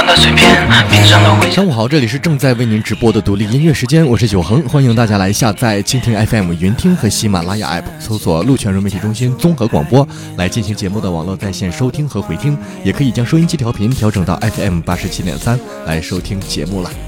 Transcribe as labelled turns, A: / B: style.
A: 上午好，这里是正在为您直播的独立音乐时间，我是九恒，欢迎大家来下载蜻蜓 FM 云听和喜马拉雅 App 搜索陆泉融媒体中心综合广播来进行节目的网络在线收听和回听，也可以将收音机调频调整到 FM 87.3来收听节目了。